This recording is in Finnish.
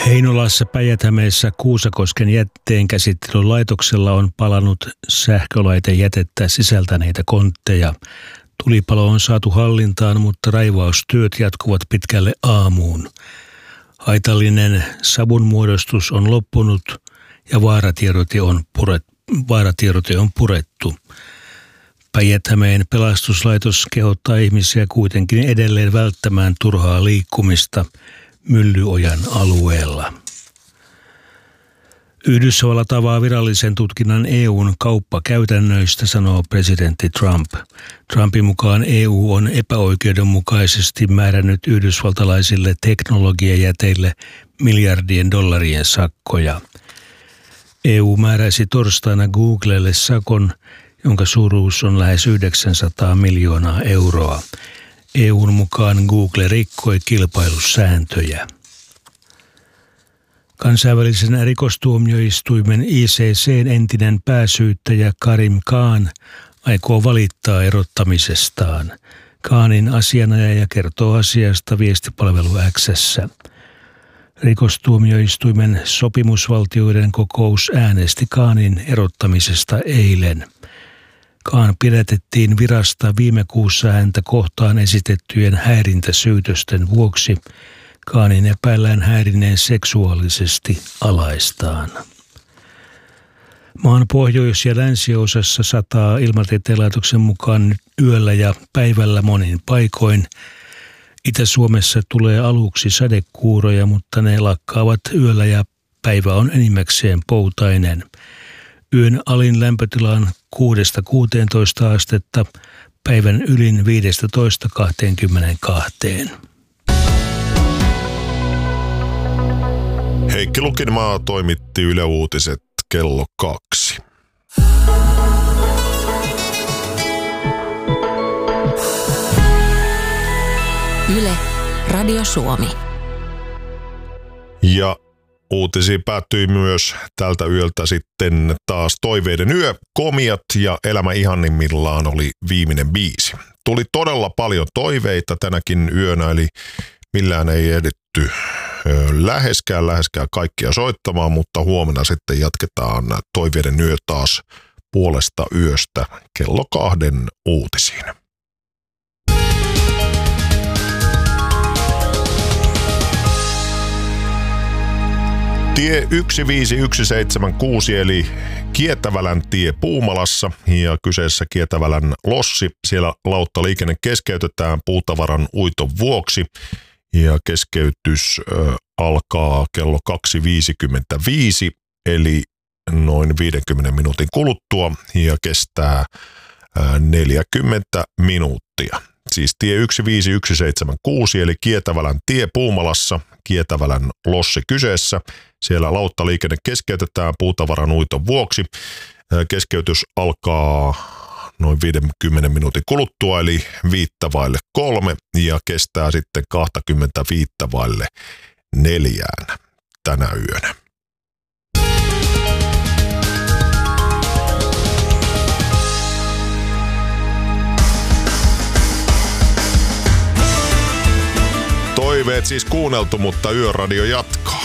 Heinolassa Päijät-Hämeessä Kuusakosken jätteenkäsittelylaitoksella on palanut sähkölaitejätettä sisältäneitä kontteja. Tulipalo on saatu hallintaan, mutta raivaustyöt jatkuvat pitkälle aamuun. Haitallinen savunmuodostus on loppunut ja vaaratiedote on purettu. Päijät-Hämeen pelastuslaitos kehottaa ihmisiä kuitenkin edelleen välttämään turhaa liikkumista Myllyojan alueella. Yhdysvallat avaa virallisen tutkinnan EU:n kauppakäytännöistä, sanoo presidentti Trump. Trumpin mukaan EU on epäoikeudenmukaisesti määrännyt yhdysvaltalaisille teknologiajäteille miljardien dollarien sakkoja. EU määräisi torstaina Googlelle sakon, jonka suuruus on lähes 900 miljoonaa euroa. EU:n mukaan Google rikkoi kilpailusääntöjä. Kansainvälisen rikostuomioistuimen ICC:n entinen pääsyyttäjä Karim Khan aikoo valittaa erottamisestaan. Khanin asianajaja kertoo asiasta viestipalvelu X:ssä. Rikostuomioistuimen sopimusvaltioiden kokous äänesti Khanin erottamisesta eilen. Khan pidätettiin virasta viime kuussa häntä kohtaan esitettyjen häirintäsyytösten vuoksi. Khanin epäillään häirinneen seksuaalisesti alaistaan. Maan pohjois- ja länsiosassa sataa Ilmatieteen laitoksen mukaan nyt yöllä ja päivällä monin paikoin. Itä-Suomessa tulee aluksi sadekuuroja, mutta ne lakkaavat yöllä ja päivä on enimmäkseen poutainen. Yön alin lämpötila on 6-16 astetta, päivän ylin 15-22. Heikki Lukinmaa toimitti Yle Uutiset kello 2. Yle, Radio Suomi. Ja uutisiin päättyi myös tältä yöltä sitten taas Toiveiden yö. Komiat ja Elämä ihannimmillaan oli viimeinen biisi. Tuli todella paljon toiveita tänäkin yönä, eli millään ei ehditty läheskään kaikkia soittamaan, mutta huomenna sitten jatketaan Toiveiden yö taas puolesta yöstä kello 2 uutisiin. Tie 15176 eli Kietävälän tie Puumalassa ja kyseessä Kietävälän lossi. Siellä lauttaliikenne keskeytetään puutavaran uiton vuoksi ja keskeytys alkaa kello 2.55 eli noin 50 minuutin kuluttua ja kestää 40 minuuttia. Siis tie 15176 eli Kietävälän tie Puumalassa, Kietävälän lossi kyseessä. Siellä lauttaliikenne keskeytetään puutavaran uiton vuoksi. Keskeytys alkaa noin 50 minuutin kuluttua eli 2:05 ja kestää sitten 4:25 tänä yönä. Toiveet siis kuunneltu, mutta Yöradio jatkaa.